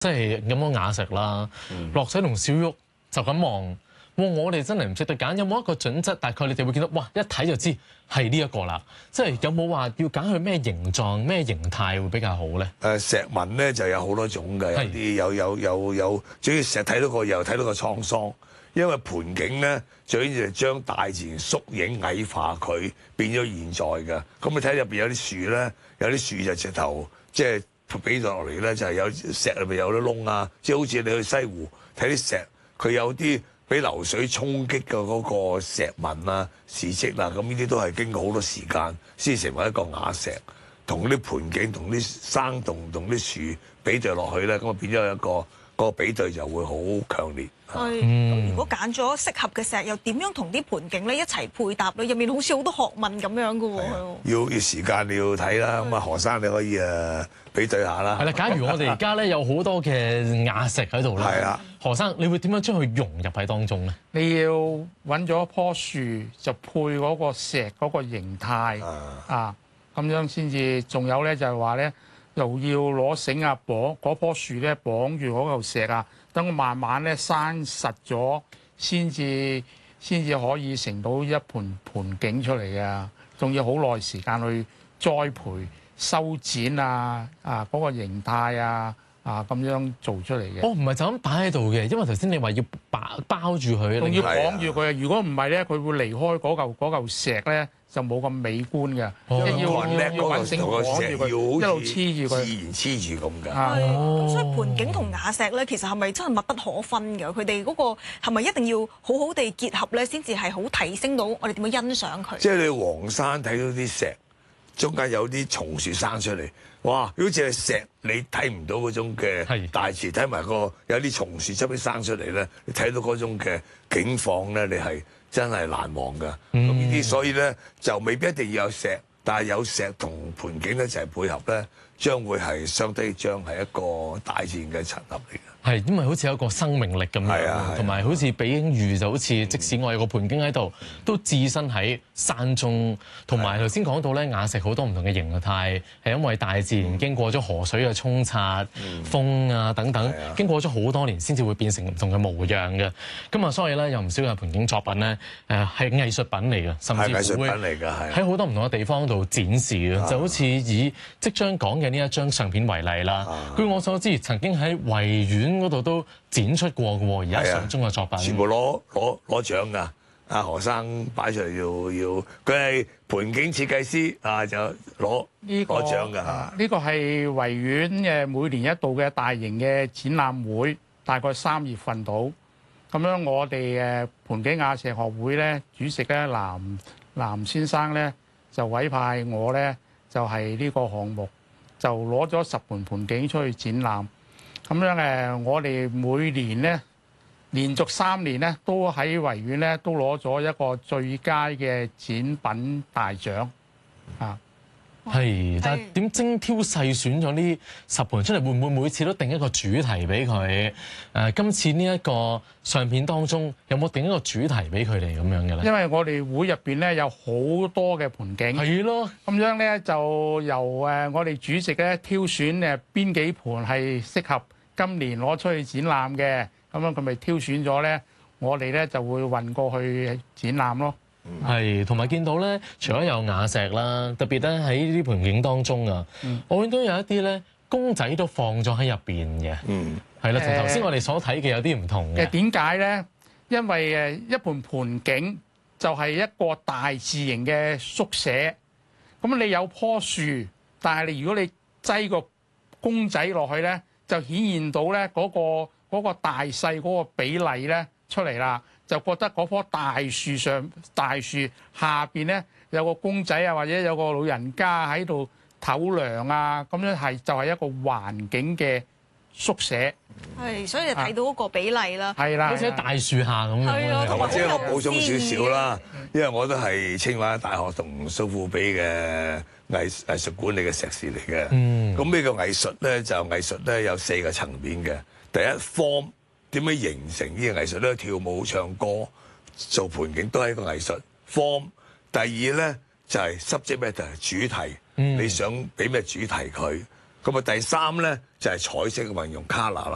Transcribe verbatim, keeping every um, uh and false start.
即係咁樣雅石啦，樂仔同小玉就咁望，哇！我哋真係唔識得揀，有冇一個準則？大概你哋會見到，哇！一睇就知係呢一個啦。即係有冇話要揀佢咩形狀、咩形態會比較好咧？ 誒石紋咧就有好多種嘅，有啲有有有有，主要成日睇到個又睇到個滄桑。因為盆景咧最緊要係將大自然縮影矮化佢，變咗現在嘅。咁你睇入邊有啲樹咧，有啲樹就直頭即係俾咗落嚟咧，就係有石入邊有啲窿啊，即係好似你去西湖睇啲石，佢有啲俾流水衝擊嘅嗰個石紋啊、事蹟啦，咁呢啲都係經過好多時間先成為一個雅石，同啲盆景、同啲生動、同啲樹比對落去咧，咁啊變咗一個。個比對就會好強烈。 係，咁如果揀咗適合嘅石，又點樣同啲盆景咧一齊配搭咧？入面好似好多學問咁樣嘅喎。 要要時間你要睇啦。咁啊，何生你可以誒比對下啦。 係啦，假如我哋而家咧有好多嘅雅石喺度啦，係啦，何生你會點樣將佢融入喺當中咧？ 你要揾咗一棵樹就配嗰個石嗰個形態啊，咁樣先至。仲有咧就係話咧。又要攞繩啊綁嗰棵樹咧綁住嗰嚿石啊，等佢慢慢咧生實咗，先至先至可以成到一盆盆景出嚟嘅。仲要好耐時間去栽培、修剪啊啊嗰個形態啊啊咁樣做出嚟嘅。 哦，唔係就咁擺喺度嘅，因為頭先你話要包包住佢， 仲要綁住佢啊！如果唔係咧，佢會離開嗰嚿嗰嚿石咧。就冇咁美觀嘅，即係要要要揾繩綁住佢，一路黐住佢， 自然黐住咁㗎。 係，咁所以盆景同雅石咧，其實係咪真係密不可分嘅？佢哋嗰個係咪一定要好好地結合咧，先至係好提升到我哋點樣欣賞佢？ 即係你黃山睇到啲石，中間有啲松樹生出嚟，哇！好似係石，你睇唔到嗰種嘅大自然，睇埋個有啲松樹側邊生出嚟咧，你睇到嗰種嘅景況咧，你係。真係難忘㗎，咁呢啲所以咧就未必一定要有石，但係有石同盆景一齊配合咧，將會係相對將係一個大自然嘅層合嚟嘅。 係，因為好似有一個生命力咁樣，同埋好似比喻就好似，即使我有個盆景喺度，都置身喺山中。同埋頭先講到咧，雅石好多唔同嘅形態，係因為大自然經過咗河水嘅沖刷、嗯、風啊等等，經過咗好多年先至會變成唔同嘅模樣嘅。咁啊，所以咧有唔少嘅盆景作品咧，誒係藝術品嚟嘅，甚至乎會喺好多唔同嘅地方度展示嘅。就好似以即將講嘅呢一張相片為例啦。據我所知，曾經喺維園嗰度都展出過嘅喎，而家相中嘅作品全部攞攞攞獎㗎。阿何生擺出嚟要要，佢係盆景設計師啊，就攞攞獎㗎嚇。 呢個係維園嘅每年一度嘅大型嘅展覽會，大概三月份到。咁樣我哋誒盆景雅石學會咧主席咧藍藍先生咧就委派我咧就係呢個項目，就攞咗十盆盆景出去展覽。咁樣誒，我哋每年咧，連續三年咧，都喺維園咧，都攞咗一個最佳嘅展品大獎啊！ 係，但係點精挑細選咗呢十盆出嚟？會唔會每次都定一個主題俾佢？誒，今次呢一個相片當中有冇定一個主題俾佢哋咁樣嘅咧？ 因為我哋會入邊咧有好多嘅盆景， 係咯， 咁樣咧就由誒我哋主席咧挑選誒邊幾盆係適合今年攞出去展覽嘅，咁樣佢咪挑選咗咧，我哋咧就會運過去展覽咯。 係，同埋見到咧，除咗有雅石啦，特別咧喺呢啲盆景當中啊，嗯、我見到有一啲咧公仔都放咗喺入邊嘅，嗯，係啦，同頭先我哋所睇嘅有啲唔同嘅。 點解咧？因為誒一盆盆景就係一個大自然嘅縮寫。咁你有棵樹，但係你如果你擠個公仔落去咧，就顯現到咧嗰個嗰個大細嗰個比例咧出嚟啦。就覺得嗰棵大樹上大樹下邊咧有個公仔啊，或者有個老人家喺度唞涼啊，咁樣係就係一個環境嘅縮寫。 係，所以就睇到嗰個比例啦。 係啦， 好似喺大樹下咁樣。 或者我補充少少啦，因為我都係清華大學同蘇富比嘅藝藝術管理嘅碩士嚟嘅。嗯。咁呢個藝術咧就藝術咧有四個層面嘅。第一 form。點樣形成呢個藝術咧？跳舞、唱歌、做盆景都係一個藝術 form。第二咧就係 subject matter 主題，嗯、你想俾咩主題佢？咁啊第三咧就係彩色嘅運用 colour 啦。